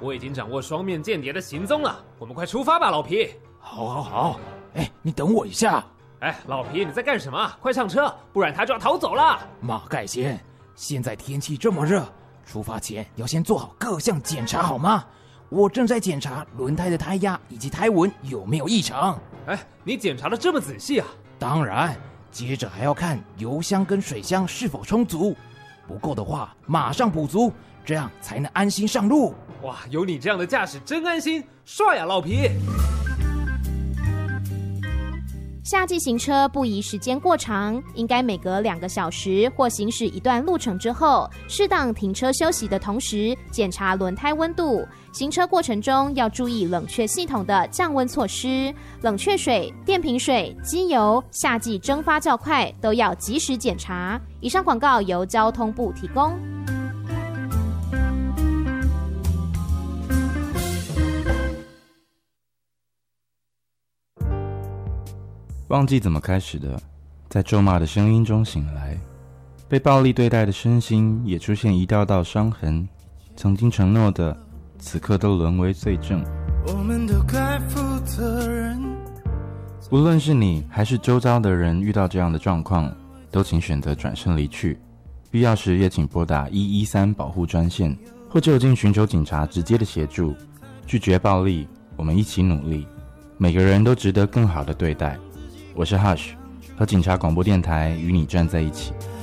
我已经掌握双面间谍的行踪了，我们快出发吧，老皮。 好，你等我一下。 老皮，你在干什么？快上车，不然他就要逃走了。 马盖先，现在天气这么热，出发前要先做好各项检查好吗？我正在检查轮胎的胎压以及胎纹有没有异常。 你检查得这么仔细啊？ 当然，接着还要看油箱跟水箱是否充足，不够的话马上补足，这样才能安心上路。 哇，有你这样的驾驶真安心，帅呀，老皮！ 夏季行车不宜时间过长，应该每隔2个小时或行驶一段路程之后，适当停车休息的同时，检查轮胎温度。行车过程中要注意冷却系统的降温措施，冷却水、电瓶水、机油，夏季蒸发较快，都要及时检查。以上广告由交通部提供。 忘记怎么开始的，在咒骂的声音中醒来，被暴力对待的身心也出现一道道伤痕，曾经承诺的，此刻都沦为罪证。我们都该负责任。无论是你还是周遭的人遇到这样的状况，都请选择转身离去，必要时也请拨打113保护专线，或就近寻求警察直接的协助。拒绝暴力，我们一起努力，每个人都值得更好的对待。我是 Hush， 和警察广播电台与你站在一起。